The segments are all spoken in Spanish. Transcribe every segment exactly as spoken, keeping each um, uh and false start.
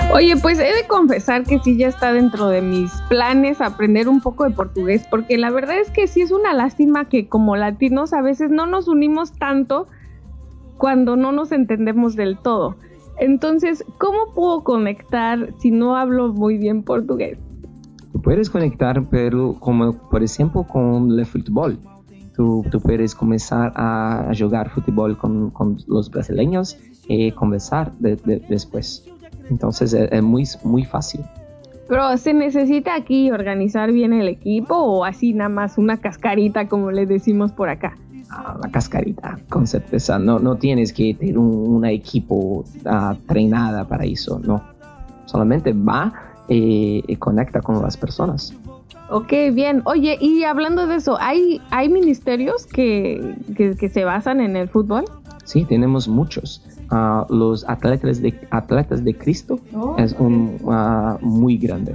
Oye, pues he de confesar que sí ya está dentro de mis planes aprender un poco de portugués, porque la verdad es que sí es una lástima que como latinos a veces no nos unimos tanto cuando no nos entendemos del todo. Entonces, ¿cómo puedo conectar si no hablo muy bien portugués? Tú puedes conectar, pero como por ejemplo con el fútbol. Tú, tú puedes comenzar a jugar fútbol con, con los brasileños y conversar de, de, después. Entonces es, es muy, muy fácil. Pero ¿se necesita aquí organizar bien el equipo o así nada más una cascarita como le decimos por acá? Ah, la cascarita, con certeza. No, no tienes que tener un, un equipo uh, entrenada para eso, no. Solamente va y, y conecta con las personas. Ok, bien. Oye, y hablando de eso, ¿hay, hay ministerios que, que, que se basan en el fútbol? Sí, tenemos muchos. Uh, los atletas de, atletas de Cristo oh, es okay. un uh, muy grande.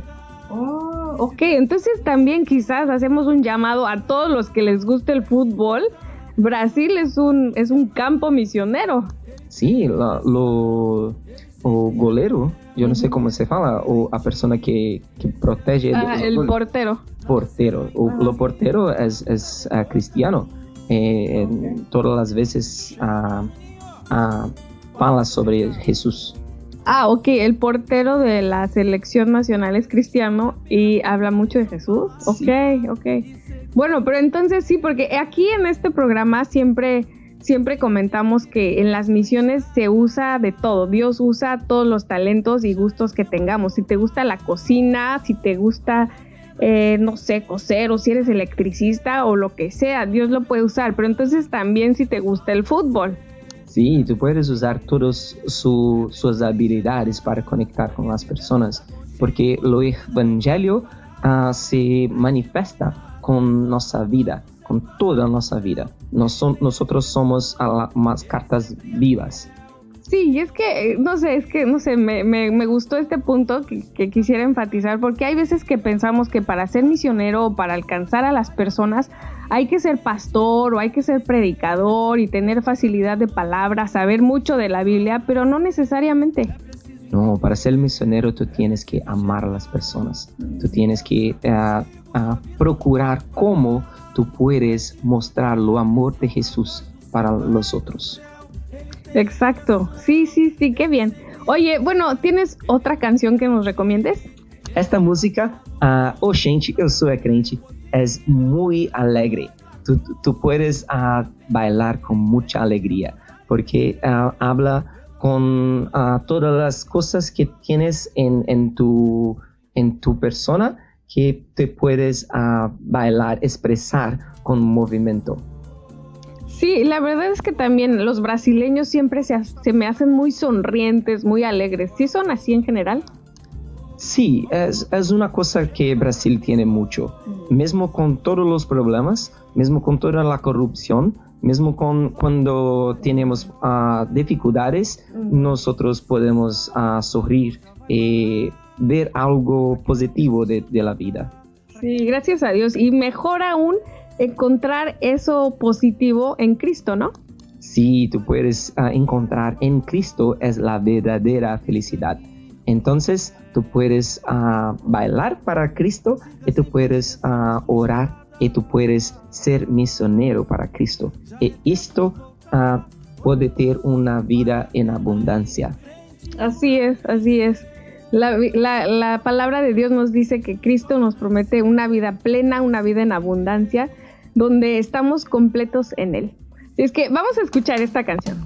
Oh, ok, entonces también quizás hacemos un llamado a todos los que les guste el fútbol. Brasil es un, es un campo misionero. Sí, la, lo o goleiro, yo no sé cómo se fala, o a persona que, que protege. Ah, el gol. portero. Portero. O, ah. Lo portero es, es uh, cristiano. Eh, okay. Todas las veces uh, uh, fala sobre Jesús. Ah, ok, el portero de la selección nacional es cristiano y habla mucho de Jesús. Sí. Ok, ok. Bueno, pero entonces sí, porque aquí en este programa siempre, siempre comentamos que en las misiones se usa de todo. Dios usa todos los talentos y gustos que tengamos. Si te gusta la cocina, si te gusta, eh, no sé, coser, o si eres electricista o lo que sea, Dios lo puede usar. Pero entonces también si te gusta el fútbol. Sí, tú puedes usar todas su, sus habilidades para conectar con las personas, porque el evangelio uh, se manifiesta con nuestra vida, con toda nuestra vida. Nos, nosotros somos más cartas vivas. Sí, y es que, no sé, es que, no sé, me, me, me gustó este punto que, que quisiera enfatizar, porque hay veces que pensamos que para ser misionero o para alcanzar a las personas hay que ser pastor o hay que ser predicador y tener facilidad de palabra, saber mucho de la Biblia, pero no necesariamente. No, para ser misionero tú tienes que amar a las personas, tú tienes que uh, uh, procurar cómo tú puedes mostrar el amor de Jesús para los otros. Exacto, sí, sí, sí, qué bien. Oye, bueno, ¿tienes otra canción que nos recomiendes? Esta música, uh, oh gente, eu sou crente, es muy alegre. Tú, tú, tú puedes uh, bailar con mucha alegría, porque uh, habla con uh, todas las cosas que tienes en, en, tu, en tu persona, que te puedes uh, bailar, expresar con movimiento. Sí, la verdad es que también los brasileños siempre se, se me hacen muy sonrientes, muy alegres. ¿Sí son así en general? Sí, es, es una cosa que Brasil tiene mucho. Mismo con todos los problemas, mismo con toda la corrupción, mismo con cuando tenemos uh, dificultades, mm. nosotros podemos uh, sonreír y ver algo positivo de, de la vida. Sí, gracias a Dios. Y mejor aún, encontrar eso positivo en Cristo, ¿no? Sí, tú puedes uh, encontrar en Cristo es la verdadera felicidad. Entonces, tú puedes uh, bailar para Cristo y tú puedes uh, orar y tú puedes ser misionero para Cristo. Y esto uh, puede tener una vida en abundancia. Así es, así es. La, la, la palabra de Dios nos dice que Cristo nos promete una vida plena, una vida en abundancia, donde estamos completos en Él. Así es que vamos a escuchar esta canción.